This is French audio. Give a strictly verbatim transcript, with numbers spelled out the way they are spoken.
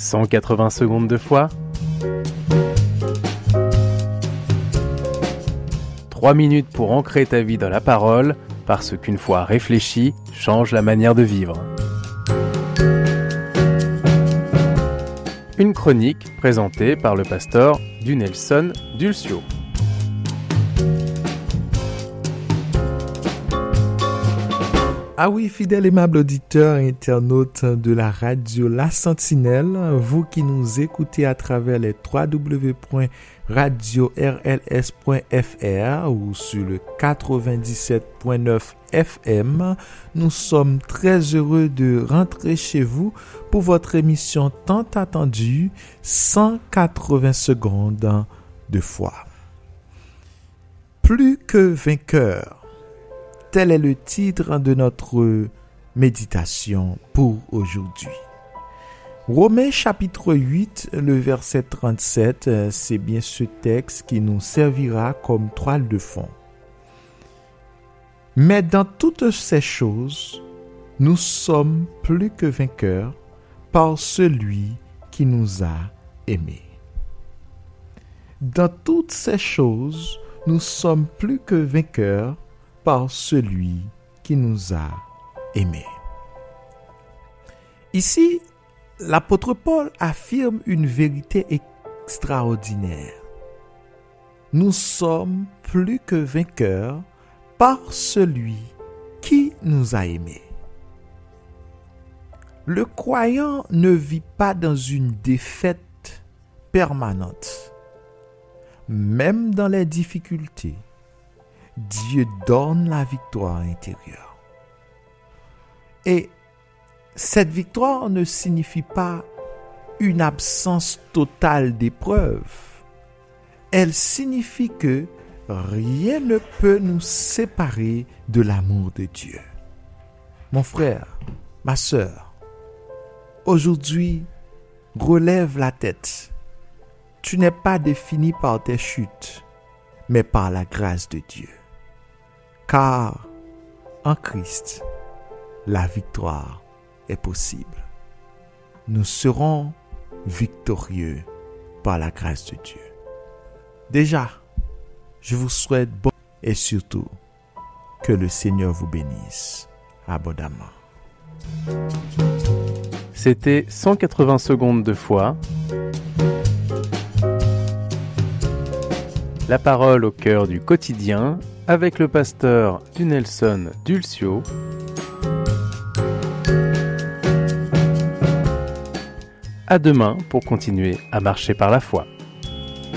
cent quatre-vingts secondes de foi. trois minutes pour ancrer ta vie dans la parole, parce qu'une foi réfléchie change la manière de vivre. Une chronique présentée par le pasteur Dunelson Dulcio. Ah oui, fidèles aimable auditeurs et internautes de la radio La Sentinelle, vous qui nous écoutez à travers les w w w point radio r l s point f r ou sur le quatre-vingt-dix-sept point neuf F M, nous sommes très heureux de rentrer chez vous pour votre émission tant attendue, cent quatre-vingts secondes de foi. Plus que vainqueur. Tel est le titre de notre méditation pour aujourd'hui. Romains chapitre huit, le verset trente-sept, c'est bien ce texte qui nous servira comme toile de fond. Mais dans toutes ces choses, nous sommes plus que vainqueurs par celui qui nous a aimés. Dans toutes ces choses, nous sommes plus que vainqueurs par celui qui nous a aimés. Ici, l'apôtre Paul affirme une vérité extraordinaire. Nous sommes plus que vainqueurs par celui qui nous a aimés. Le croyant ne vit pas dans une défaite permanente. Même dans les difficultés, Dieu donne la victoire intérieure. Et cette victoire ne signifie pas une absence totale d'épreuves. Elle signifie que rien ne peut nous séparer de l'amour de Dieu. Mon frère, ma sœur, aujourd'hui, relève la tête. Tu n'es pas défini par tes chutes, mais par la grâce de Dieu. Car en Christ, la victoire est possible. Nous serons victorieux par la grâce de Dieu. Déjà, je vous souhaite bon et surtout que le Seigneur vous bénisse abondamment. C'était cent quatre-vingts secondes de foi. La parole au cœur du quotidien avec le pasteur Dunelson Dulcio. À demain pour continuer à marcher par la foi.